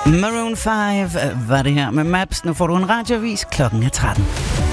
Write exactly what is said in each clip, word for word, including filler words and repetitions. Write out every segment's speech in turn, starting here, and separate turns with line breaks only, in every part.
Maroon fem var det her med Maps. Nu får du en radioavis. Klokken er tretten.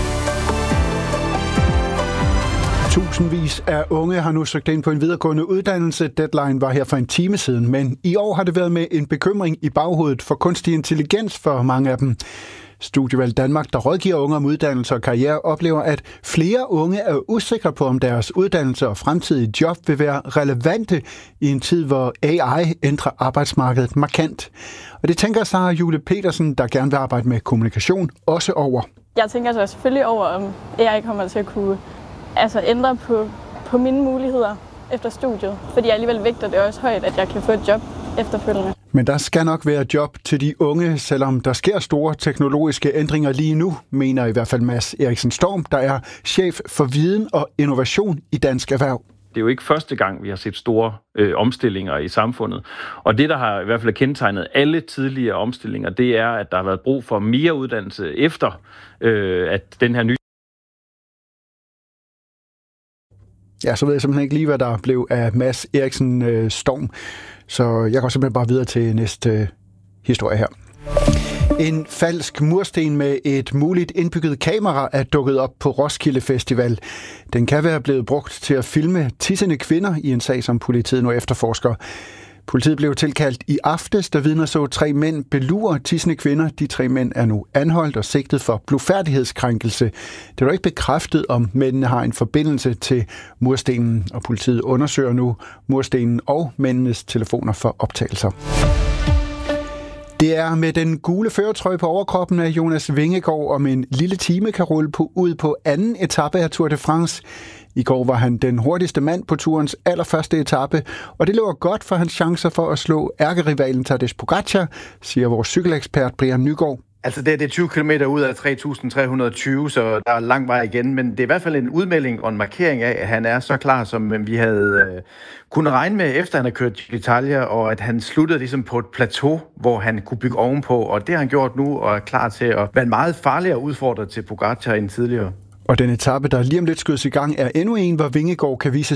Tusindvis af unge har nu søgt ind på en videregående uddannelse. Deadline var her for en time siden, men i år har det været med en bekymring i baghovedet for kunstig intelligens for mange af dem. Studievalg Danmark, der rådgiver unge om uddannelse og karriere, oplever, at flere unge er usikre på, om deres uddannelse og fremtidige job vil være relevante i en tid, hvor A I ændrer arbejdsmarkedet markant. Og det tænker Sara Jule Petersen, der gerne vil arbejde med kommunikation, også over.
Jeg tænker så selvfølgelig over, om A I kommer til at kunne altså ændre på, på mine muligheder efter studiet. Fordi jeg alligevel vægter det også højt, at jeg kan få et job efterfølgende.
Men der skal nok være job til de unge, selvom der sker store teknologiske ændringer lige nu, mener i hvert fald Mads Eriksen Storm, der er chef for viden og innovation i Dansk Erhverv.
Det er jo ikke første gang, vi har set store øh, omstillinger i samfundet. Og det, der har i hvert fald kendetegnet alle tidligere omstillinger, det er, at der har været brug for mere uddannelse efter, øh, at den her nye...
Ja, så ved jeg simpelthen ikke lige, hvad der blev af Mads Eriksen øh, Storm. Så jeg går simpelthen bare videre til næste øh, historie her. En falsk mursten med et muligt indbygget kamera er dukket op på Roskilde Festival. Den kan være blevet brugt til at filme tissende kvinder i en sag, som politiet nu efterforsker. Politiet blev tilkaldt i aftes, da vidner så tre mænd belure tissende kvinder. De tre mænd er nu anholdt og sigtet for blufærdighedskrænkelse. Det er dog ikke bekræftet, om mændene har en forbindelse til murstenen, og politiet undersøger nu murstenen og mændenes telefoner for optagelser. Det er med den gule førertrøje på overkroppen af Jonas Vingegaard om en lille time kan rulle på, ud på anden etape af Tour de France. I går var han den hurtigste mand på turens allerførste etape, og det lover godt for hans chancer for at slå ærkerivalen Tadej Pogačar, siger vores cykelekspert Brian Nygaard.
Altså det er, det er tyve kilometer ud af tre tusind tre hundrede og tyve, så der er lang vej igen, men det er i hvert fald en udmelding og en markering af, at han er så klar, som vi havde øh, kunnet regne med, efter han har kørt til Italia, og at han sluttede ligesom på et plateau, hvor han kunne bygge ovenpå, og det har han gjort nu, og er klar til at være meget farligere udfordret til Pogačar end tidligere.
Og den etape, der lige om lidt skydes i gang, er endnu en, hvor Vingegaard kan vise